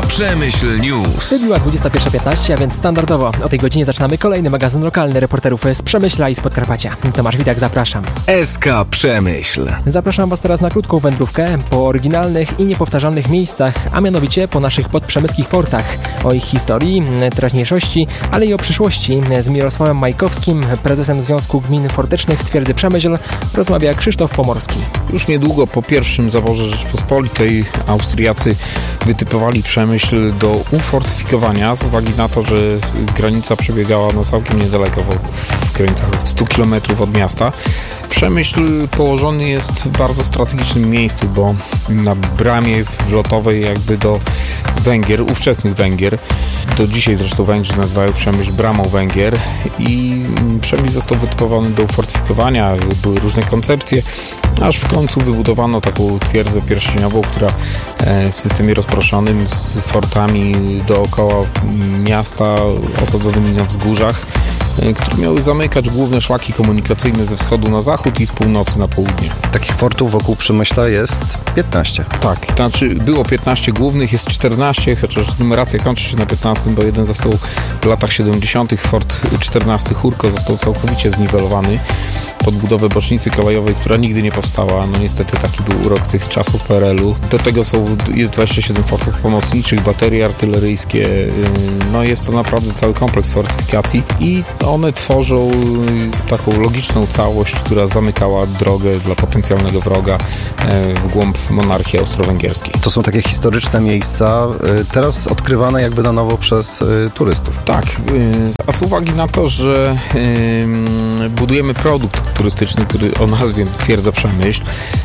Przemyśl News. Wybiła 21:15, a więc standardowo o tej godzinie zaczynamy kolejny magazyn lokalny reporterów z Przemyśla i z Podkarpacia. Tomasz Widak, zapraszam. SK Przemyśl. Zapraszam Was teraz na krótką wędrówkę po oryginalnych i niepowtarzalnych miejscach, a mianowicie po naszych podprzemyskich portach. O ich historii, teraźniejszości, ale i o przyszłości z Mirosławem Majkowskim, prezesem Związku Gmin Fortecznych Twierdzy Przemyśl, rozmawia Krzysztof Pomorski. Już niedługo po pierwszym zaborze Rzeczpospolitej Austriacy wytypowali Przemyśl do ufortyfikowania z uwagi na to, że granica przebiegała całkiem niedaleko, w granicach 100 km od miasta. Przemyśl położony jest w bardzo strategicznym miejscu, bo na bramie wlotowej jakby do Węgier, ówczesnych Węgier, do dzisiaj zresztą Węgrzy nazywają Przemyśl bramą Węgier, i Przemyśl został wytypowany do ufortyfikowania, były różne koncepcje, aż w końcu wybudowano taką twierdzę pierścieniową, która w systemie rozproszonym z fortami dookoła miasta osadzonymi na wzgórzach, które miały zamykać główne szlaki komunikacyjne ze wschodu na zachód i z północy na południe. Takich fortów wokół Przemyśla jest 15. Tak, to znaczy było 15 głównych, jest 14, chociaż numeracja kończy się na 15, bo jeden został w latach 70. Fort 14 Hurko został całkowicie zniwelowany pod budowę bocznicy kolejowej, która nigdy nie powstała. No niestety taki był urok tych czasów PRL-u. Do tego jest 27 fortów pomocniczych, baterie artyleryjskie. No jest to naprawdę cały kompleks fortyfikacji i one tworzą taką logiczną całość, która zamykała drogę dla potencjalnego wroga w głąb monarchii austro-węgierskiej. To są takie historyczne miejsca, teraz odkrywane jakby na nowo przez turystów. Tak, a z uwagi na to, że budujemy produkt turystyczny, który o nazwie Twierdza Przemyśl.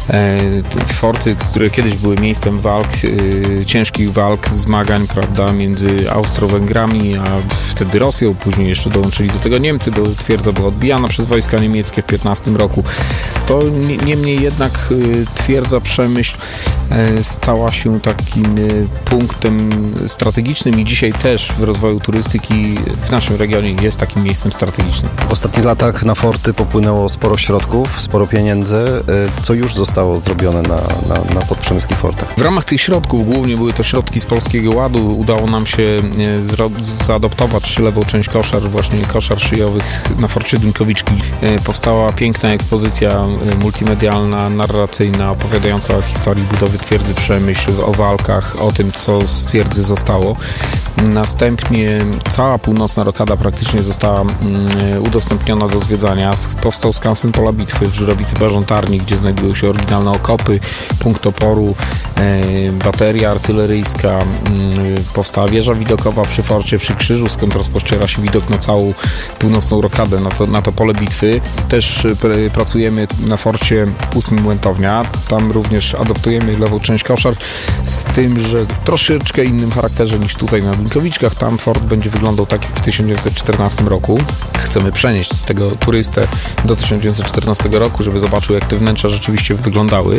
Forty, które kiedyś były miejscem walk, ciężkich walk, zmagań, prawda, między Austro-Węgrami, a wtedy Rosją, później jeszcze dołączyli do tego Niemcy, bo twierdza była odbijana przez wojska niemieckie w 15 roku. To niemniej jednak Twierdza Przemyśl stała się takim punktem strategicznym i dzisiaj też w rozwoju turystyki w naszym regionie jest takim miejscem strategicznym. W ostatnich latach na forty popłynęło sporo środków, sporo pieniędzy. Co już zostało zrobione na podprzemyskich fortach? W ramach tych środków, głównie były to środki z Polskiego Ładu, udało nam się zaadoptować lewą część koszar, właśnie koszar szyjowych na forcie Dunkowiczki. Powstała piękna ekspozycja multimedialna, narracyjna, opowiadająca o historii budowy twierdzy Przemyśl, o walkach, o tym, co z twierdzy zostało. Następnie cała północna rokada praktycznie została udostępniona do zwiedzania. Powstał skansen Pola Bitwy w Żurowicy Barzątarni, gdzie znajdują się oryginalne okopy, punkt oporu, bateria artyleryjska. Powstała wieża widokowa przy forcie, przy krzyżu, skąd rozpościera się widok na całą północną rokadę, na to pole bitwy. Też pracujemy na forcie 8 Łętownia. Tam również adoptujemy lewą część koszar, z tym, że troszeczkę innym charakterze niż tutaj na Dunkowiczkach. Tam fort będzie wyglądał tak jak w 1914 roku. Chcemy przenieść tego turystę do 1914 roku, żeby zobaczył, jak te wnętrza rzeczywiście wyglądały.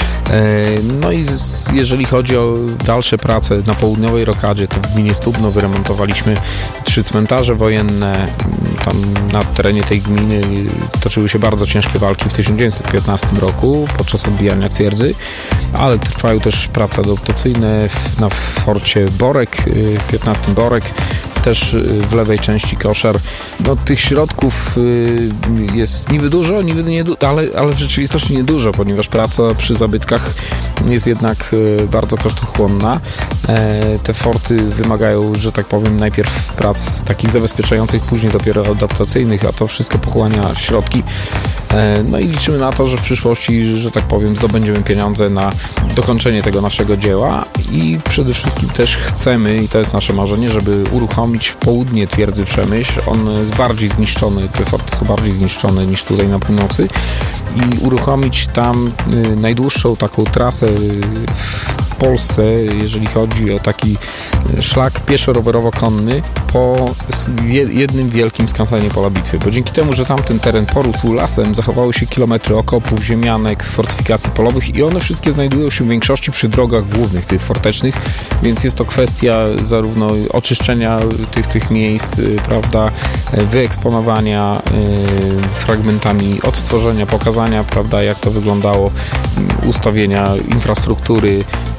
No i jeżeli chodzi o dalsze prace na południowej rokadzie, to w gminie Stubno wyremontowaliśmy 3 cmentarze wojenne. Tam na terenie tej gminy toczyły się bardzo ciężkie walki w 1915 roku podczas odbijania twierdzy, ale trwają też prace adaptacyjne na forcie Borek, 15 Borek, też w lewej części koszar. No, tych środków jest niby dużo, niby nie ale w rzeczywistości niedużo, ponieważ praca przy zabytkach jest jednak bardzo kosztochłonna. Te forty wymagają, że tak powiem, najpierw prac takich zabezpieczających, później dopiero adaptacyjnych, a to wszystko pochłania środki. No i liczymy na to, że w przyszłości, że tak powiem, zdobędziemy pieniądze na dokończenie tego naszego dzieła i przede wszystkim też chcemy, i to jest nasze marzenie, żeby uruchomić południe twierdzy Przemyśl. On jest bardziej zniszczony, te forty są bardziej zniszczone niż tutaj na północy, i uruchomić tam najdłuższą taką trasę w Polsce, jeżeli chodzi o taki szlak pieszo-rowerowo-konny po jednym wielkim skansenie Pola Bitwy, bo dzięki temu, że tamten teren porósł lasem, zachowały się kilometry okopów, ziemianek, fortyfikacji polowych i one wszystkie znajdują się w większości przy drogach głównych, tych fortecznych, więc jest to kwestia zarówno oczyszczenia tych miejsc, prawda, wyeksponowania fragmentami, odtworzenia, pokazania, prawda, jak to wyglądało, ustawienia infrastruktury,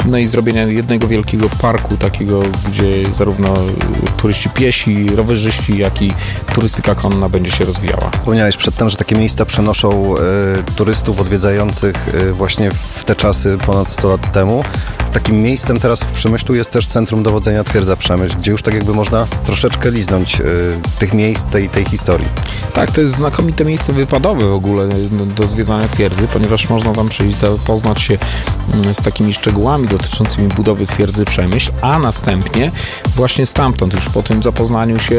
no i zrobienia jednego wielkiego parku, takiego, gdzie zarówno turyści piesi, rowerzyści, jak i turystyka konna będzie się rozwijała. Wspomniałeś przedtem, że takie miejsca przenoszą turystów odwiedzających właśnie w te czasy ponad 100 lat temu. Takim miejscem teraz w Przemyślu jest też Centrum Dowodzenia Twierdza Przemyśl, gdzie już tak jakby można troszeczkę liznąć tych miejsc, tej historii. Tak, to jest znakomite miejsce wypadowe w ogóle do zwiedzania twierdzy, ponieważ można tam przyjść, zapoznać się z takimi szczegółami dotyczącymi budowy twierdzy Przemyśl, a następnie właśnie stamtąd, już po tym zapoznaniu się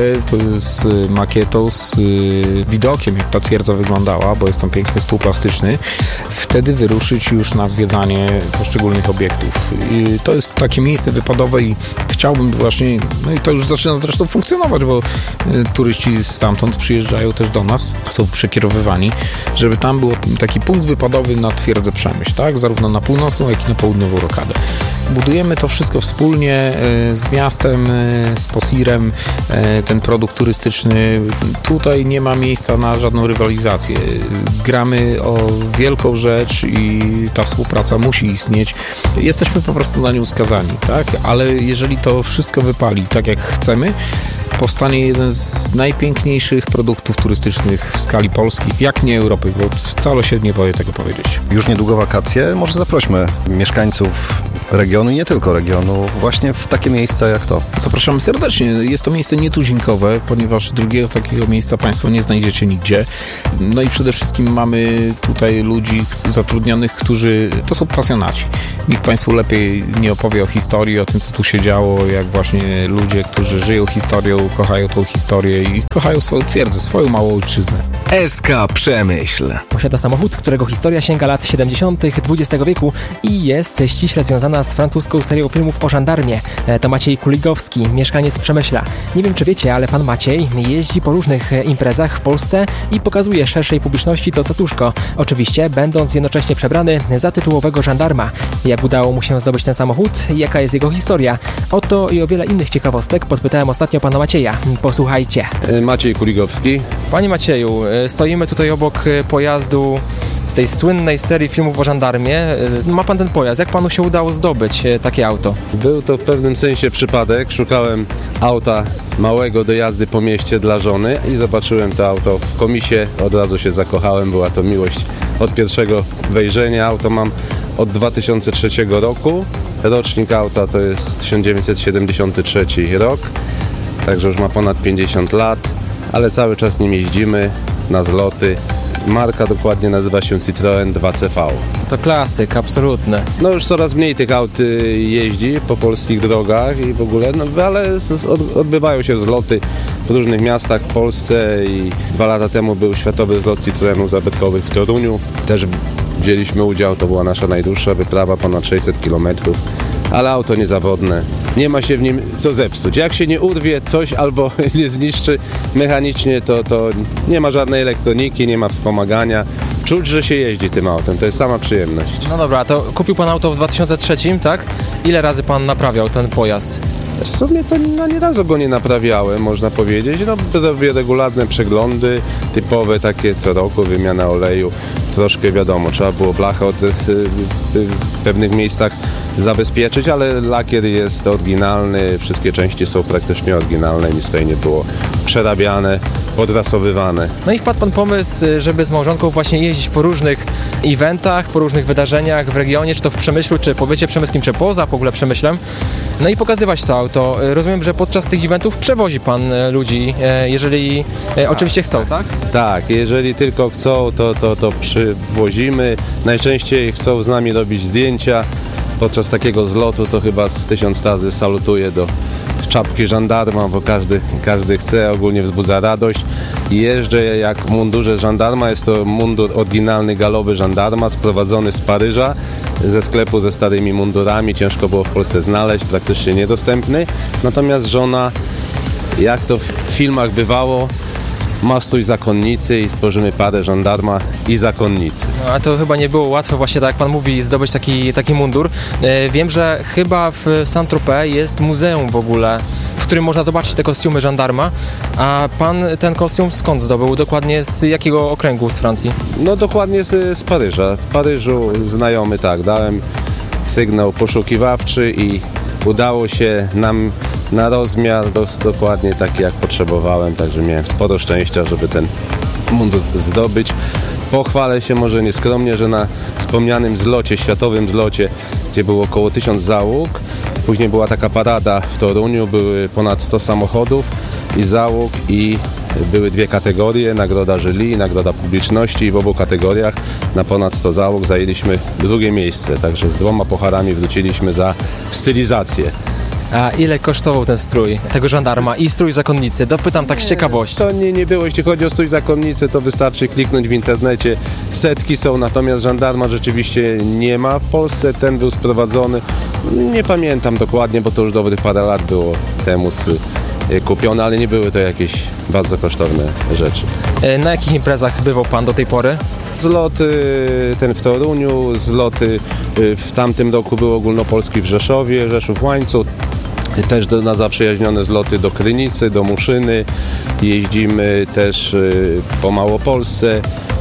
z makietą, z widokiem, jak ta twierdza wyglądała, bo jest tam piękny stół plastyczny, wtedy wyruszyć już na zwiedzanie poszczególnych obiektów. I to jest takie miejsce wypadowe i chciałbym właśnie, no i to już zaczyna zresztą funkcjonować, bo turyści stamtąd przyjeżdżają też do nas, są przekierowywani, żeby tam był taki punkt wypadowy na twierdzę Przemyśl, tak? Zarówno na północną, jak i na południową rokadę. Budujemy to wszystko wspólnie z miastem, z POSIR-em, ten produkt turystyczny. Tutaj nie ma miejsca na żadną rywalizację. Gramy o wielką rzecz i ta współpraca musi istnieć. Jesteśmy po prostu na nią skazani, tak? Ale jeżeli to wszystko wypali tak, jak chcemy, powstanie jeden z najpiękniejszych produktów turystycznych w skali Polski, jak nie Europy, bo wcale się nie boję tego powiedzieć. Już niedługo wakacje, może zaprośmy mieszkańców regionu i nie tylko regionu, właśnie w takie miejsca jak to. Zapraszamy serdecznie. Jest to miejsce nietuzinkowe, ponieważ drugiego takiego miejsca Państwo nie znajdziecie nigdzie. No i przede wszystkim mamy tutaj ludzi zatrudnionych, którzy to są pasjonaci. Nikt Państwu lepiej nie opowie o historii, o tym, co tu się działo, jak właśnie ludzie, którzy żyją historią, kochają tą historię i kochają swoją twierdzę, swoją małą ojczyznę. SK Przemyśl. Posiada samochód, którego historia sięga lat 70. XX wieku i jest ściśle związana z francuską serią filmów o żandarmie. To Maciej Kuligowski, mieszkaniec Przemyśla. Nie wiem, czy wiecie, ale pan Maciej jeździ po różnych imprezach w Polsce i pokazuje szerszej publiczności to cacuszko. Oczywiście będąc jednocześnie przebrany za tytułowego żandarma. Jak udało mu się zdobyć ten samochód? Jaka jest jego historia? O to i o wiele innych ciekawostek podpytałem ostatnio pana Macieja. Posłuchajcie. Maciej Kuligowski. Panie Macieju, stoimy tutaj obok pojazdu z tej słynnej serii filmów o żandarmie. Ma pan ten pojazd. Jak panu się udało zdobyć takie auto? Był to w pewnym sensie przypadek. Szukałem auta małego do jazdy po mieście dla żony i zobaczyłem to auto w komisie. Od razu się zakochałem. Była to miłość od pierwszego wejrzenia. Auto mam od 2003 roku. Rocznik auta to jest 1973 rok. Także już ma ponad 50 lat, ale cały czas nim jeździmy na zloty. Marka dokładnie nazywa się Citroen 2CV. To klasyk, absolutny. No już coraz mniej tych aut jeździ po polskich drogach i w ogóle, no ale odbywają się zloty w różnych miastach w Polsce i 2 lata temu był światowy zlot Citroenów zabytkowych w Toruniu. Też wzięliśmy udział, to była nasza najdłuższa wyprawa, ponad 600 km. Ale auto niezawodne. Nie ma się w nim co zepsuć. Jak się nie urwie coś albo nie zniszczy mechanicznie, to nie ma żadnej elektroniki, nie ma wspomagania. Czuć, że się jeździ tym autem. To jest sama przyjemność. No dobra, to kupił pan auto w 2003, tak? Ile razy pan naprawiał ten pojazd? W sumie to nie razu go nie naprawiałem, można powiedzieć. No, robię regularne przeglądy, typowe takie co roku, wymiana oleju. Troszkę wiadomo, trzeba było blachę w pewnych miejscach zabezpieczyć, ale lakier jest oryginalny, wszystkie części są praktycznie oryginalne, nic tutaj nie było przerabiane, podrasowywane. No i wpadł pan pomysł, żeby z małżonką właśnie jeździć po różnych eventach, po różnych wydarzeniach w regionie, czy to w Przemyślu, czy powiecie przemyskim, czy poza w ogóle Przemyślem, no i pokazywać to auto. Rozumiem, że podczas tych eventów przewozi pan ludzi, jeżeli oczywiście chcą, tak? Tak, jeżeli tylko chcą, to przywozimy. Najczęściej chcą z nami robić zdjęcia. Podczas takiego zlotu to chyba z 1000 razy salutuję do czapki żandarma, bo każdy chce, ogólnie wzbudza radość. Jeżdżę jak w mundurze żandarma, jest to mundur oryginalny galowy żandarma, sprowadzony z Paryża, ze sklepu ze starymi mundurami, ciężko było w Polsce znaleźć, praktycznie niedostępny. Natomiast żona, jak to w filmach bywało, ma strój zakonnicy i stworzymy parę żandarma i zakonnicy. No, a to chyba nie było łatwe właśnie, tak jak pan mówi, zdobyć taki mundur. Wiem, że chyba w Saint-Tropez jest muzeum w ogóle, w którym można zobaczyć te kostiumy żandarma, a pan ten kostium skąd zdobył? Dokładnie z jakiego okręgu z Francji? No dokładnie z Paryża. W Paryżu znajomy, tak, dałem sygnał poszukiwawczy i udało się nam na rozmiar dokładnie taki, jak potrzebowałem, także miałem sporo szczęścia, żeby ten mundur zdobyć. Pochwalę się może nieskromnie, że na wspomnianym zlocie, światowym zlocie, gdzie było około 1000 załóg, później była taka parada w Toruniu, były ponad 100 samochodów i załóg i były 2 kategorie, nagroda jury, nagroda publiczności i w obu kategoriach na ponad 100 załóg zajęliśmy 2. miejsce, także z 2 pucharami wróciliśmy za stylizację. A ile kosztował ten strój tego żandarma i strój zakonnicy? Dopytam tak z ciekawości. To nie było, jeśli chodzi o strój zakonnicy, to wystarczy kliknąć w internecie. Setki są, natomiast żandarma rzeczywiście nie ma w Polsce. Ten był sprowadzony, nie pamiętam dokładnie, bo to już dobrych parę lat było temu kupione, ale nie były to jakieś bardzo kosztowne rzeczy. Na jakich imprezach bywał pan do tej pory? Zloty ten w Toruniu, zloty w tamtym roku był ogólnopolski w Rzeszowie, Rzeszów-Łańcut. Też na zaprzyjaźnione zloty do Krynicy, do Muszyny. Jeździmy też po Małopolsce,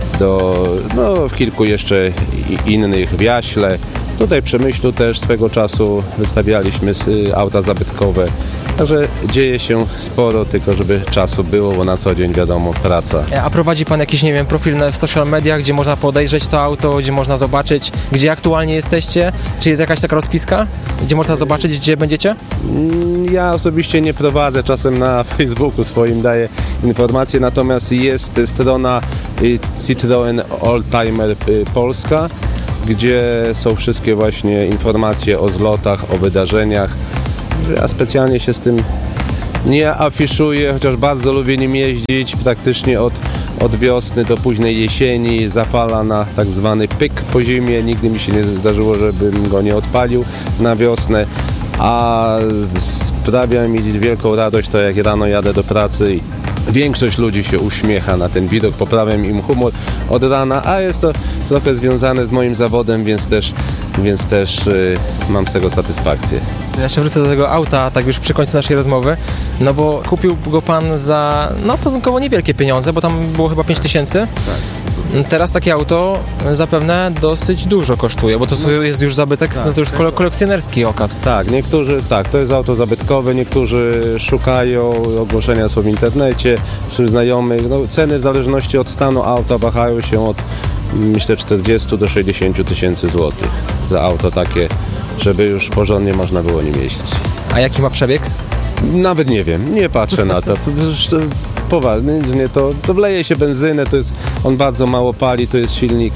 w kilku jeszcze innych, w Jaśle. Tutaj w Przemyślu też swego czasu wystawialiśmy auta zabytkowe. Także dzieje się sporo, tylko żeby czasu było, bo na co dzień wiadomo, praca. A prowadzi pan jakiś, nie wiem, profil w social mediach, gdzie można podejrzeć to auto, gdzie można zobaczyć, gdzie aktualnie jesteście? Czy jest jakaś taka rozpiska, gdzie można zobaczyć, gdzie będziecie? Ja osobiście nie prowadzę, czasem na Facebooku swoim daję informacje, natomiast jest strona Citroen Oldtimer Polska, gdzie są wszystkie właśnie informacje o zlotach, o wydarzeniach. Ja specjalnie się z tym nie afiszuję, chociaż bardzo lubię nim jeździć. Praktycznie od wiosny do późnej jesieni zapala na tak zwany pyk po zimie. Nigdy mi się nie zdarzyło, żebym go nie odpalił na wiosnę. A sprawia mi wielką radość to, jak rano jadę do pracy i większość ludzi się uśmiecha na ten widok, poprawiam im humor od rana, a jest to trochę związane z moim zawodem, więc też mam z tego satysfakcję. Ja jeszcze wrócę do tego auta, tak już przy końcu naszej rozmowy, no bo kupił go pan za stosunkowo niewielkie pieniądze, bo tam było chyba 5000. Tak. Teraz takie auto zapewne dosyć dużo kosztuje, bo to jest już zabytek, to już kolekcjonerski okaz. Tak, to jest auto zabytkowe, niektórzy szukają, ogłoszenia są w internecie, wśród znajomych, ceny w zależności od stanu auta wahają się od, myślę, 40 do 60 tysięcy złotych za auto takie, żeby już porządnie można było nim jeździć. A jaki ma przebieg? Nawet nie wiem, nie patrzę na to. Poważnie, to wleje się benzynę, on bardzo mało pali, to jest silnik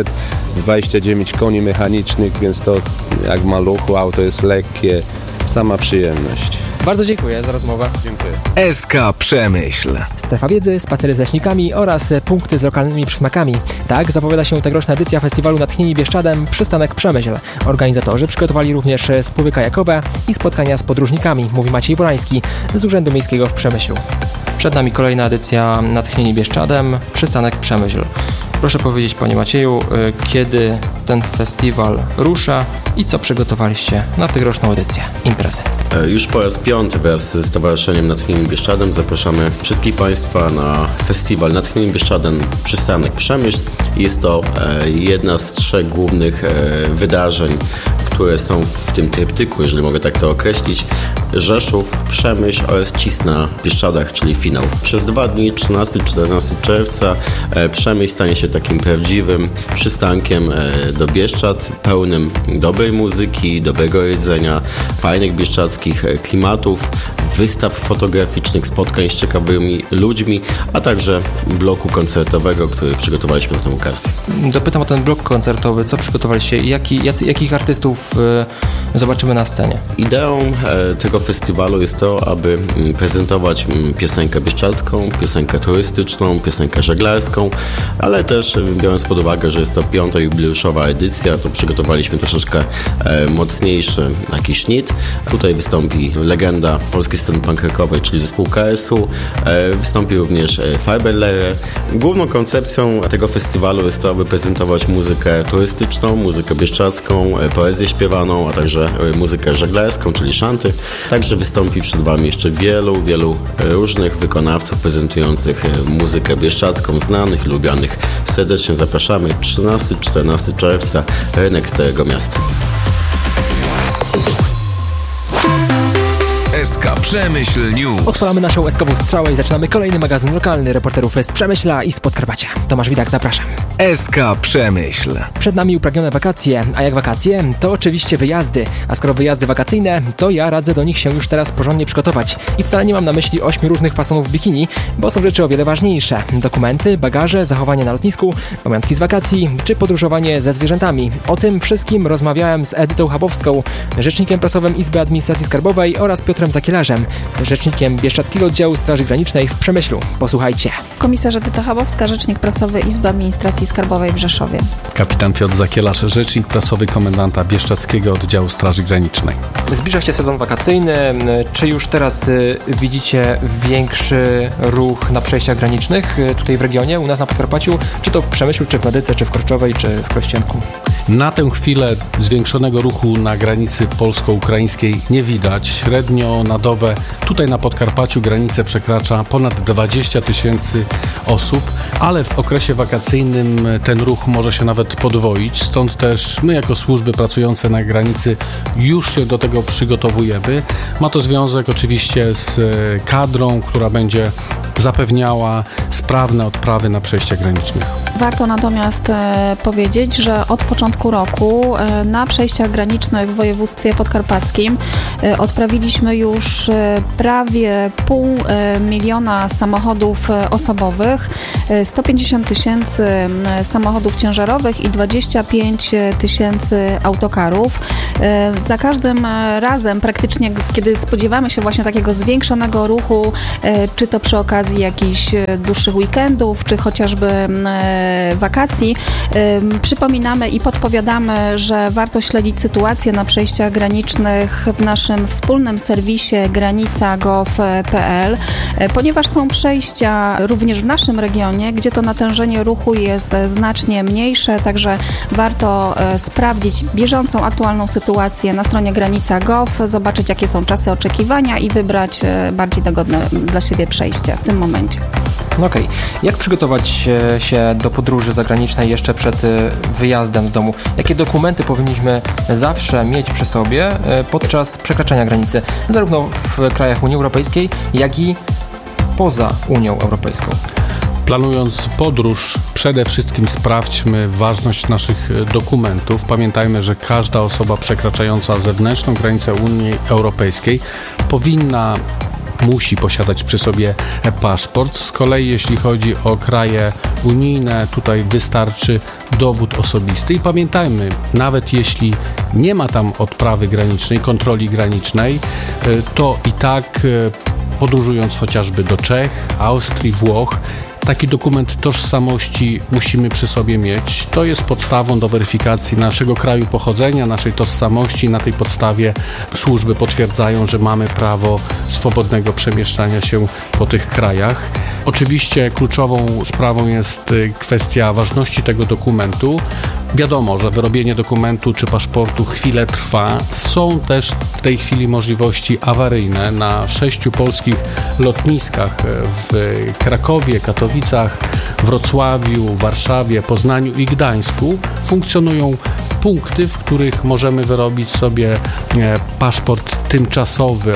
629 koni mechanicznych, więc to jak maluchu, auto jest lekkie, sama przyjemność. Bardzo dziękuję za rozmowę. Dziękuję. SK Przemyśl. Strefa wiedzy, spacery z leśnikami oraz punkty z lokalnymi przysmakami. Tak zapowiada się tegoroczna edycja festiwalu Natchnieni Bieszczadem Przystanek Przemyśl. Organizatorzy przygotowali również spływy kajakowe i spotkania z podróżnikami, mówi Maciej Wolański z Urzędu Miejskiego w Przemyślu. Przed nami kolejna edycja Natchnieni Bieszczadem Przystanek Przemyśl. Proszę powiedzieć, panie Macieju, kiedy ten festiwal rusza i co przygotowaliście na tegoroczną edycję imprezy? Już po raz 5 wraz ze Stowarzyszeniem Natchnieni Bieszczadem zapraszamy wszystkich Państwa na festiwal Natchnieni Bieszczadem Przystanek Przemyśl. Jest to jedna z 3 głównych wydarzeń, które są w tym tryptyku, jeżeli mogę tak to określić. Rzeszów, Przemyśl oraz Cis na Bieszczadach, czyli finał. Przez 2 dni, 13-14 czerwca, Przemyśl stanie się takim prawdziwym przystankiem do Bieszczad, pełnym dobrej muzyki, dobrego jedzenia, fajnych bieszczadzkich klimatów, wystaw fotograficznych, spotkań z ciekawymi ludźmi, a także bloku koncertowego, który przygotowaliśmy na tę okazję. Dopytam o ten blok koncertowy. Co przygotowaliście i jakich artystów zobaczymy na scenie? Ideą tego festiwalu jest to, aby prezentować piosenkę bieszczadzką, piosenkę turystyczną, piosenkę żeglarską, ale też biorąc pod uwagę, że jest to 5. jubileuszowa edycja, to przygotowaliśmy troszeczkę mocniejszy taki sznit. Tutaj wystąpi legenda polskiej sceny punk rockowej, czyli zespół KS-u. Wystąpi również Firebellery. Główną koncepcją tego festiwalu jest to, aby prezentować muzykę turystyczną, muzykę bieszczadzką, poezję śpiewaną, a także muzykę żeglarską, czyli szanty. Także wystąpi przed Wami jeszcze wielu różnych wykonawców prezentujących muzykę bieszczadzką, znanych, lubianych. Serdecznie zapraszamy 13-14 czerwca, rynek Starego Miasta. SK Przemyśl News. Odpalamy naszą eskową strzałę i zaczynamy kolejny magazyn lokalny reporterów z Przemyśla i z Podkarpacia. Tomasz Widak, zapraszam. SK Przemyśl. Przed nami upragnione wakacje, a jak wakacje, to oczywiście wyjazdy. A skoro wyjazdy wakacyjne, to ja radzę do nich się już teraz porządnie przygotować. I wcale nie mam na myśli 8 różnych fasonów bikini, bo są rzeczy o wiele ważniejsze. Dokumenty, bagaże, zachowanie na lotnisku, pamiątki z wakacji, czy podróżowanie ze zwierzętami. O tym wszystkim rozmawiałem z Edytą Chabowską, rzecznikiem prasowym Izby Administracji Skarbowej, oraz Piotrem Zakielarzem, rzecznikiem Bieszczadzkiego Oddziału Straży Granicznej w Przemyślu. Posłuchajcie. Komisarz Edyta Chabowska, rzecznik prasowy Izby Administracji Skarbowej w Rzeszowie. Kapitan Piotr Zakielarz, rzecznik prasowy komendanta Bieszczadzkiego Oddziału Straży Granicznej. Zbliża się sezon wakacyjny. Czy już teraz widzicie większy ruch na przejściach granicznych tutaj w regionie, u nas na Podkarpaciu? Czy to w Przemyślu, czy w Medyce, czy w Korczowej, czy w Krościenku? Na tę chwilę zwiększonego ruchu na granicy polsko-ukraińskiej nie widać. Średnio na dobę tutaj na Podkarpaciu granicę przekracza ponad 20 000 osób, ale w okresie wakacyjnym ten ruch może się nawet podwoić. Stąd też my jako służby pracujące na granicy już się do tego przygotowujemy. Ma to związek oczywiście z kadrą, która będzie zapewniała sprawne odprawy na przejściach granicznych. Warto natomiast powiedzieć, że od początku roku na przejściach granicznych w województwie podkarpackim odprawiliśmy już prawie 500 000 samochodów osobowych, 150 000 samochodów ciężarowych i 25 000 autokarów. Za każdym razem praktycznie, kiedy spodziewamy się właśnie takiego zwiększonego ruchu, czy to przy okazji jakichś dłuższych weekendów, czy chociażby wakacji, przypominamy i podpowiadamy, że warto śledzić sytuację na przejściach granicznych w naszym wspólnym serwisie granica.gov.pl, ponieważ są przejścia również w naszym regionie, gdzie to natężenie ruchu jest znacznie mniejsze, także warto sprawdzić bieżącą, aktualną sytuację na stronie granica.gov, zobaczyć, jakie są czasy oczekiwania i wybrać bardziej dogodne dla siebie przejście w tym momencie. Okej. Jak przygotować się do podróży zagranicznej jeszcze przed wyjazdem z domu? Jakie dokumenty powinniśmy zawsze mieć przy sobie podczas przekraczania granicy? Zarówno w krajach Unii Europejskiej, jak i poza Unią Europejską. Planując podróż, przede wszystkim sprawdźmy ważność naszych dokumentów. Pamiętajmy, że każda osoba przekraczająca zewnętrzną granicę Unii Europejskiej musi posiadać przy sobie paszport. Z kolei jeśli chodzi o kraje unijne, tutaj wystarczy dowód osobisty. I pamiętajmy, nawet jeśli nie ma tam odprawy granicznej, kontroli granicznej, to i tak podróżując chociażby do Czech, Austrii, Włoch, taki dokument tożsamości musimy przy sobie mieć. To jest podstawą do weryfikacji naszego kraju pochodzenia, naszej tożsamości. Na tej podstawie służby potwierdzają, że mamy prawo swobodnego przemieszczania się po tych krajach. Oczywiście kluczową sprawą jest kwestia ważności tego dokumentu. Wiadomo, że wyrobienie dokumentu czy paszportu chwilę trwa. Są też w tej chwili możliwości awaryjne. Na 6 polskich lotniskach w Krakowie, Katowicach, Wrocławiu, Warszawie, Poznaniu i Gdańsku funkcjonują punkty, w których możemy wyrobić sobie paszport tymczasowy.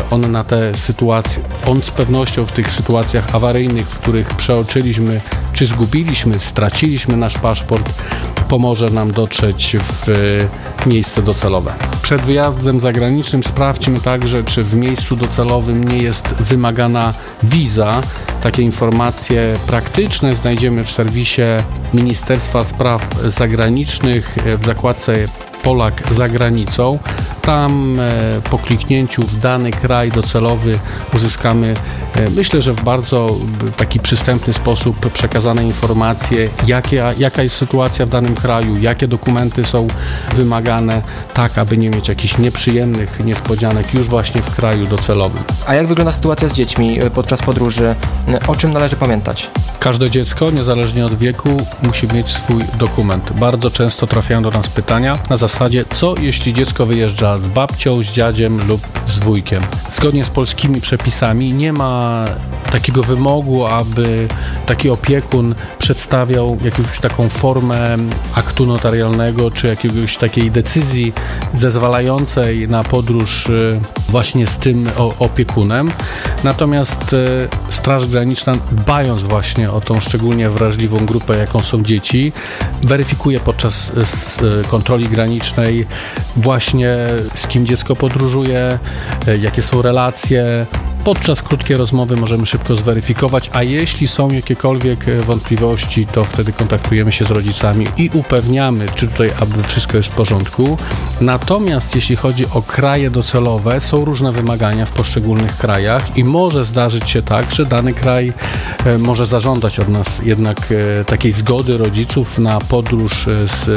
On z pewnością w tych sytuacjach awaryjnych, w których przeoczyliśmy, czy zgubiliśmy, straciliśmy nasz paszport, pomoże nam dotrzeć w miejsce docelowe. Przed wyjazdem zagranicznym sprawdźmy także, czy w miejscu docelowym nie jest wymagana wiza. Takie informacje praktyczne znajdziemy w serwisie Ministerstwa Spraw Zagranicznych w zakładce Polak za granicą. Tam po kliknięciu w dany kraj docelowy uzyskamy, myślę, że w bardzo taki przystępny sposób przekazane informacje, jaka jest sytuacja w danym kraju, jakie dokumenty są wymagane, tak aby nie mieć jakichś nieprzyjemnych niespodzianek już właśnie w kraju docelowym. A jak wygląda sytuacja z dziećmi podczas podróży? O czym należy pamiętać? Każde dziecko, niezależnie od wieku, musi mieć swój dokument. Bardzo często trafiają do nas pytania na zasadzie, co jeśli dziecko wyjeżdża z babcią, z dziadziem lub z wujkiem. Zgodnie z polskimi przepisami nie ma takiego wymogu, aby taki opiekun przedstawiał jakąś taką formę aktu notarialnego, czy jakiegoś takiej decyzji zezwalającej na podróż właśnie z tym opiekunem. Natomiast Straż Graniczna, dbając właśnie o tą szczególnie wrażliwą grupę, jaką są dzieci, weryfikuje podczas kontroli granicznej właśnie z kim dziecko podróżuje, jakie są relacje. Podczas krótkiej rozmowy możemy szybko zweryfikować, a jeśli są jakiekolwiek wątpliwości, to wtedy kontaktujemy się z rodzicami i upewniamy, czy tutaj aby wszystko jest w porządku. Natomiast jeśli chodzi o kraje docelowe, są różne wymagania w poszczególnych krajach i może zdarzyć się tak, że dany kraj może zażądać od nas jednak takiej zgody rodziców na podróż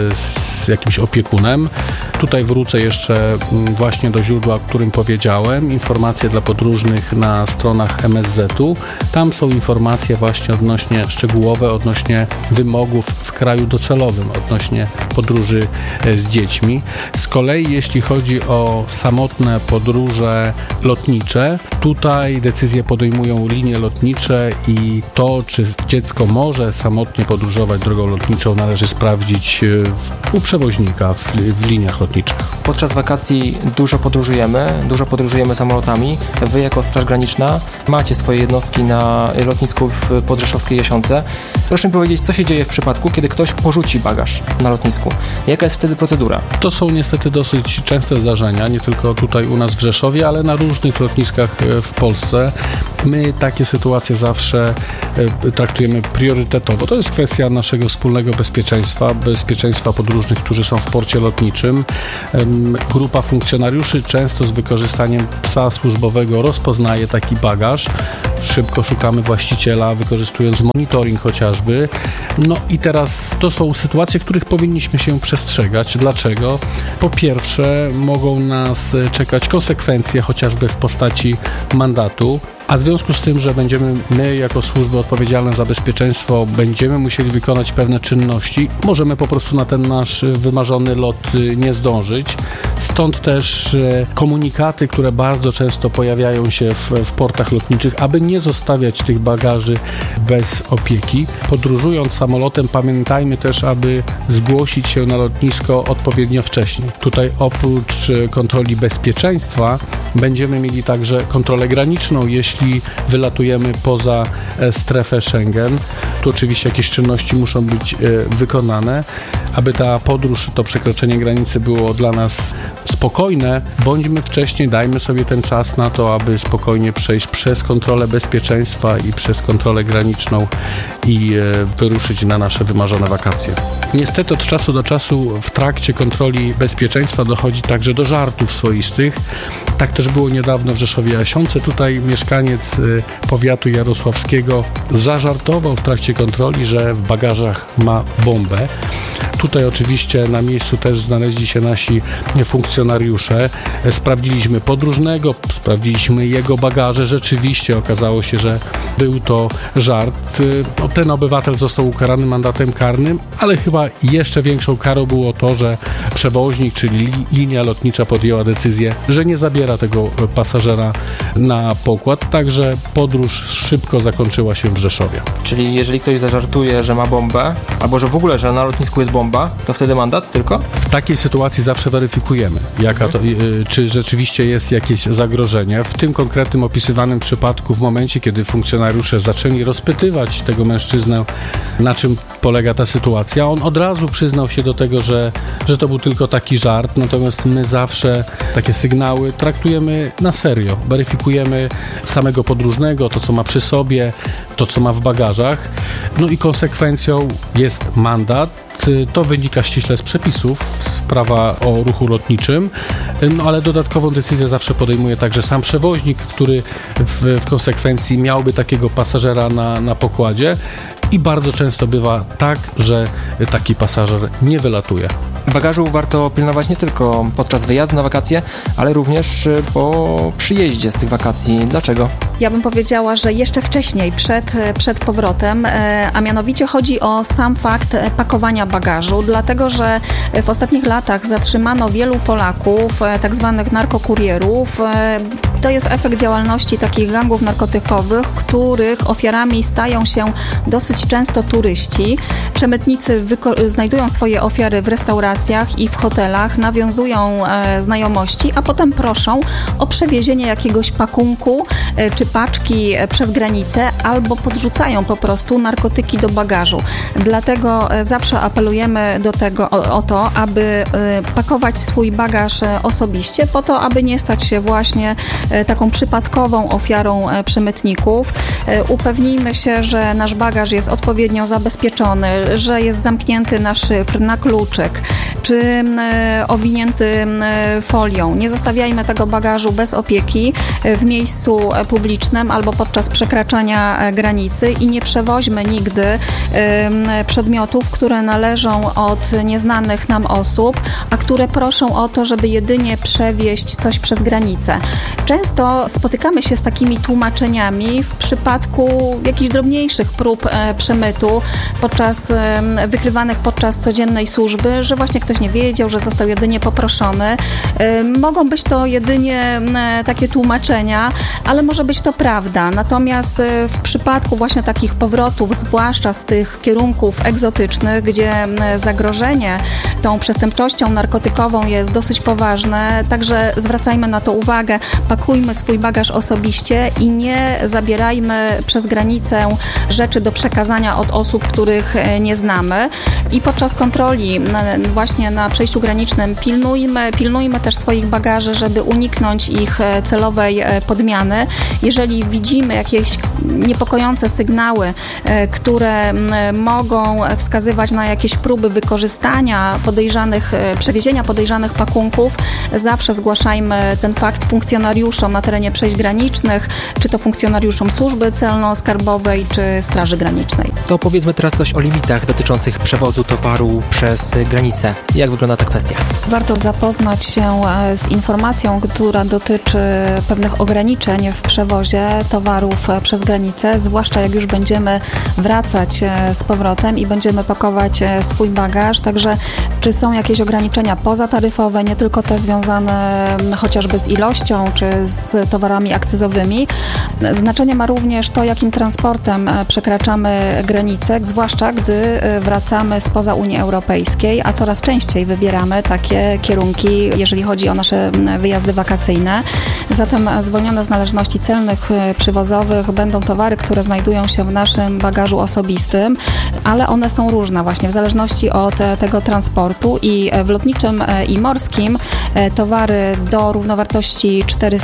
z jakimś opiekunem. Tutaj wrócę jeszcze właśnie do źródła, o którym powiedziałem. Informacje dla podróżnych na stronach MSZ-u. Tam są informacje właśnie szczegółowe odnośnie wymogów w kraju docelowym, odnośnie podróży z dziećmi. Z kolei jeśli chodzi o samotne podróże lotnicze, tutaj decyzje podejmują linie lotnicze i to, czy dziecko może samotnie podróżować drogą lotniczą, należy sprawdzić u przewoźnika w liniach lotniczych. Podczas wakacji dużo podróżujemy samolotami. Wy jako Straż Graniczna macie swoje jednostki na lotnisku w Podrzeszowskiej Jasionce. Proszę mi powiedzieć, co się dzieje w przypadku, kiedy ktoś porzuci bagaż na lotnisku? Jaka jest wtedy procedura? To są niestety dosyć częste zdarzenia, nie tylko tutaj u nas w Rzeszowie, ale na różnych lotniskach w Polsce. My takie sytuacje zawsze traktujemy priorytetowo. To jest kwestia naszego wspólnego bezpieczeństwa podróżnych, którzy są w porcie lotniczym. Grupa funkcjonariuszy często z wykorzystaniem psa służbowego rozpoznaje taki bagaż. Szybko szukamy właściciela, wykorzystując monitoring chociażby. No i teraz to są sytuacje, których powinniśmy się przestrzegać. Dlaczego? Po pierwsze, mogą nas czekać konsekwencje, chociażby w postaci mandatu. A w związku z tym, że my jako służby odpowiedzialne za bezpieczeństwo będziemy musieli wykonać pewne czynności, możemy po prostu na ten nasz wymarzony lot nie zdążyć. Stąd też komunikaty, które bardzo często pojawiają się w portach lotniczych, aby nie zostawiać tych bagaży bez opieki. Podróżując samolotem, pamiętajmy też, aby zgłosić się na lotnisko odpowiednio wcześnie. Tutaj oprócz kontroli bezpieczeństwa będziemy mieli także kontrolę graniczną, jeśli wylatujemy poza strefę Schengen. Tu oczywiście jakieś czynności muszą być wykonane. Aby ta podróż, to przekroczenie granicy było dla nas spokojne, bądźmy wcześniej, dajmy sobie ten czas na to, aby spokojnie przejść przez kontrolę bezpieczeństwa i przez kontrolę graniczną i wyruszyć na nasze wymarzone wakacje. Niestety od czasu do czasu w trakcie kontroli bezpieczeństwa dochodzi także do żartów swoistych. Tak też było niedawno w Rzeszowie Jasionce. Tutaj mieszkaniec powiatu jarosławskiego zażartował w trakcie kontroli, że w bagażach ma bombę. Tutaj oczywiście na miejscu też znaleźli się nasi funkcjonariusze. Sprawdziliśmy podróżnego, sprawdziliśmy jego bagaże. Rzeczywiście okazało się, że był to żart. Ten obywatel został ukarany mandatem karnym, ale chyba jeszcze większą karą było to, że przewoźnik, czyli linia lotnicza podjęła decyzję, że nie zabiera tego pasażera na pokład, także podróż szybko zakończyła się w Rzeszowie. Czyli jeżeli ktoś zażartuje, że ma bombę, albo że w ogóle, że na lotnisku jest bomba, to wtedy mandat tylko? W takiej sytuacji zawsze weryfikujemy, czy rzeczywiście jest jakieś zagrożenie. W tym konkretnym opisywanym przypadku, w momencie, kiedy funkcjonariusze zaczęli rozpytywać tego mężczyznę, na czym polega ta sytuacja, on od razu przyznał się do tego, że to był tylko taki żart, natomiast my zawsze takie sygnały traktujemy na serio. Weryfikujemy samego podróżnego, to co ma przy sobie, to co ma w bagażach. No i konsekwencją jest mandat. To wynika ściśle z przepisów, z prawa o ruchu lotniczym, no ale dodatkową decyzję zawsze podejmuje także sam przewoźnik, który w konsekwencji miałby takiego pasażera na pokładzie i bardzo często bywa tak, że taki pasażer nie wylatuje. Bagażu warto pilnować nie tylko podczas wyjazdu na wakacje, ale również po przyjeździe z tych wakacji. Dlaczego? Ja bym powiedziała, że jeszcze wcześniej, przed powrotem, a mianowicie chodzi o sam fakt pakowania bagażu, dlatego że w ostatnich latach zatrzymano wielu Polaków, tak zwanych narkokurierów. To jest efekt działalności takich gangów narkotykowych, których ofiarami stają się dosyć często turyści. Przemytnicy znajdują swoje ofiary w restauracjach i w hotelach, nawiązują znajomości, a potem proszą o przewiezienie jakiegoś pakunku czy paczki przez granicę albo podrzucają po prostu narkotyki do bagażu. Dlatego zawsze apelujemy o to, aby pakować swój bagaż osobiście, po to, aby nie stać się właśnie taką przypadkową ofiarą przemytników. Upewnijmy się, że nasz bagaż jest odpowiednio zabezpieczony, że jest zamknięty na szyfr, na kluczyk, czy owinięty folią. Nie zostawiajmy tego bagażu bez opieki w miejscu publicznym albo podczas przekraczania granicy i nie przewoźmy nigdy przedmiotów, które należą od nieznanych nam osób, a które proszą o to, żeby jedynie przewieźć coś przez granicę. Często spotykamy się z takimi tłumaczeniami w przypadku jakichś drobniejszych prób przemytu wykrywanych podczas codziennej służby, że właśnie ktoś nie wiedział, że został jedynie poproszony. Mogą być to jedynie takie tłumaczenia, ale może być to prawda. Natomiast w przypadku właśnie takich powrotów, zwłaszcza z tych kierunków egzotycznych, gdzie zagrożenie tą przestępczością narkotykową jest dosyć poważne, także zwracajmy na to uwagę, pakujmy swój bagaż osobiście i nie zabierajmy przez granicę rzeczy do przekazania od osób, których nie znamy. I podczas kontroli właśnie na przejściu granicznym pilnujmy też swoich bagaży, żeby uniknąć ich celowej podmiany. Jeżeli widzimy jakieś niepokojące sygnały, które mogą wskazywać na jakieś próby wykorzystania przewiezienia podejrzanych pakunków, zawsze zgłaszajmy ten fakt funkcjonariuszom na terenie przejść granicznych, czy to funkcjonariuszom służby celno-skarbowej, czy Straży Granicznej. To powiedzmy teraz coś o limitach dotyczących przewozu towaru przez granicę. Jak wygląda ta kwestia? Warto zapoznać się z informacją, która dotyczy pewnych ograniczeń w przewozie towarów przez granicę, zwłaszcza jak już będziemy wracać z powrotem i będziemy pakować swój bagaż. Także czy są jakieś ograniczenia pozataryfowe, nie tylko te związane chociażby z ilością czy z towarami akcyzowymi. Znaczenie ma również to, jakim transportem przekraczamy granicę, zwłaszcza gdy wracamy spoza Unii Europejskiej, a coraz częściej wybieramy takie kierunki, jeżeli chodzi o nasze wyjazdy wakacyjne. Zatem zwolnione z należności celnych przywozowych będą towary, które znajdują się w naszym bagażu osobistym, ale one są różne właśnie w zależności od tego transportu i w lotniczym i morskim towary do równowartości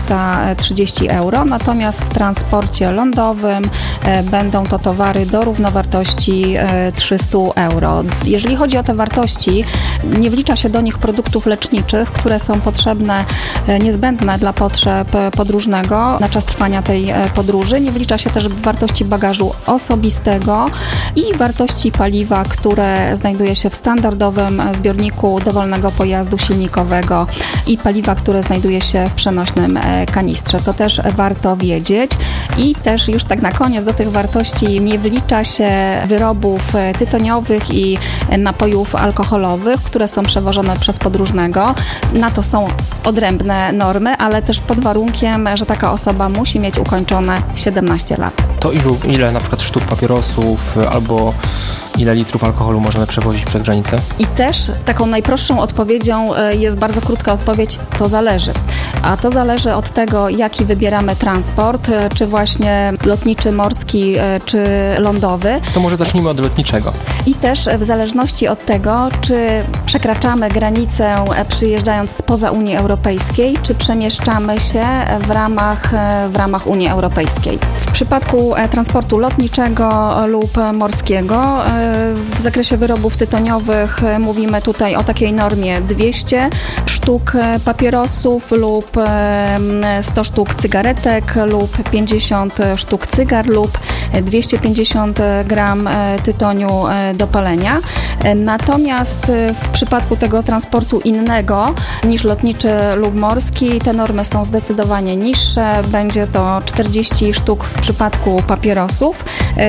430 euro, natomiast w transporcie lądowym będą to towary do równowartości 300 euro. Jeżeli chodzi o te wartości, nie wlicza się do nich produktów leczniczych, które są potrzebne, niezbędne dla potrzeb podróżnego na czas trwania tej podróży. Nie wlicza się też wartości bagażu osobistego i wartości paliwa, które znajduje się w standardowym zbiorniku dowolnego pojazdu silnikowego i paliwa, które znajduje się w przenośnym kanistrze. To też warto wiedzieć. I też już tak na koniec do tych wartości nie wlicza się wyrobów tytoniowych i napojów alkoholowych, które są przewożone przez podróżnego. Na to są odrębne normy, ale też pod warunkiem, że taka osoba musi mieć ukończone 17 lat. To ile na przykład sztuk papierosów albo ile litrów alkoholu możemy przewozić przez granicę? I też taką najprostszą odpowiedzią jest bardzo krótka odpowiedź, to zależy. A to zależy od tego, jaki wybieramy transport, czy właśnie lotniczy, morski, czy lądowy. To może zacznijmy od lotniczego. I też w zależności od tego, czy przekraczamy granicę przyjeżdżając spoza Unii Europejskiej, czy przemieszczamy się w ramach Unii Europejskiej. W przypadku transportu lotniczego lub morskiego W zakresie wyrobów tytoniowych mówimy tutaj o takiej normie 200 sztuk papierosów lub 100 sztuk cygaretek lub 50 sztuk cygar lub 250 gram tytoniu do palenia. Natomiast w przypadku tego transportu innego niż lotniczy lub morski te normy są zdecydowanie niższe. Będzie to 40 sztuk w przypadku papierosów,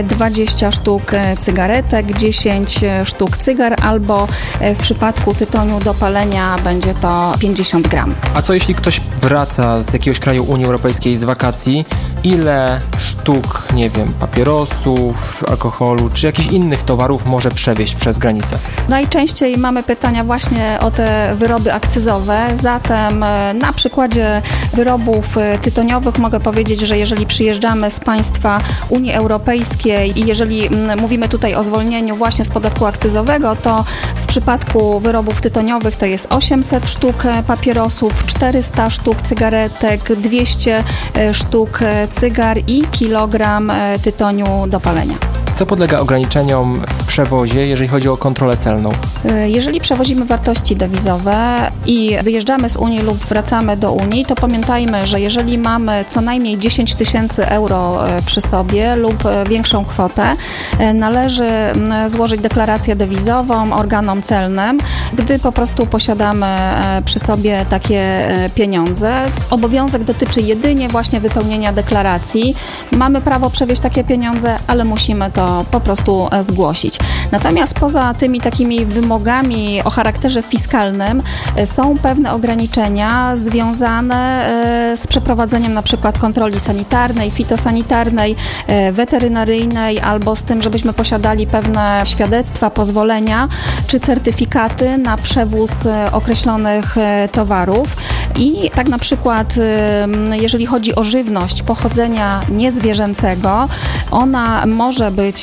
20 sztuk cygaretek, 10 sztuk cygar albo w przypadku tytoniu do palenia będzie to 50 gram. A co jeśli ktoś wraca z jakiegoś kraju Unii Europejskiej z wakacji? Ile sztuk, nie wiem, papierosów, alkoholu czy jakichś innych towarów może przewieźć przez granicę? Najczęściej mamy pytania właśnie o te wyroby akcyzowe, zatem na przykładzie wyrobów tytoniowych mogę powiedzieć, że jeżeli przyjeżdżamy z państwa Unii Europejskiej i jeżeli mówimy tutaj o zwolnieniu właśnie z podatku akcyzowego, to w przypadku wyrobów tytoniowych to jest 800 sztuk papierosów, 400 sztuk cygaretek, 200 sztuk cygar i kilogram tytoniu do palenia. Co podlega ograniczeniom w przewozie, jeżeli chodzi o kontrolę celną? Jeżeli przewozimy wartości dewizowe i wyjeżdżamy z Unii lub wracamy do Unii, to pamiętajmy, że jeżeli mamy co najmniej 10 000 euro przy sobie lub większą kwotę, należy złożyć deklarację dewizową organom celnym, gdy po prostu posiadamy przy sobie takie pieniądze. Obowiązek dotyczy jedynie właśnie wypełnienia deklaracji. Mamy prawo przewieźć takie pieniądze, ale musimy to po prostu zgłosić. Natomiast poza tymi takimi wymogami o charakterze fiskalnym są pewne ograniczenia związane z przeprowadzeniem na przykład kontroli sanitarnej, fitosanitarnej, weterynaryjnej albo z tym, żebyśmy posiadali pewne świadectwa, pozwolenia czy certyfikaty na przewóz określonych towarów. I tak na przykład jeżeli chodzi o żywność pochodzenia niezwierzęcego, ona może być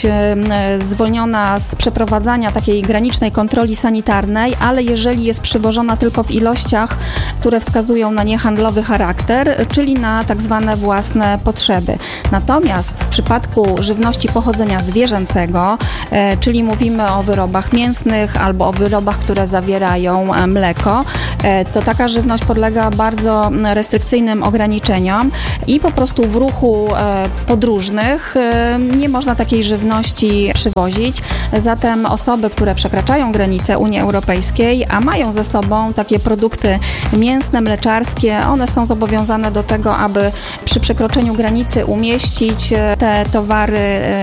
zwolniona z przeprowadzania takiej granicznej kontroli sanitarnej, ale jeżeli jest przywożona tylko w ilościach, które wskazują na niehandlowy charakter, czyli na tak zwane własne potrzeby. Natomiast w przypadku żywności pochodzenia zwierzęcego, czyli mówimy o wyrobach mięsnych albo o wyrobach, które zawierają mleko, to taka żywność podlega bardzo restrykcyjnym ograniczeniom i po prostu w ruchu podróżnych nie można takiej żywności przywozić. Zatem osoby, które przekraczają granicę Unii Europejskiej, a mają ze sobą takie produkty mięsne, mleczarskie, one są zobowiązane do tego, aby przy przekroczeniu granicy umieścić te towary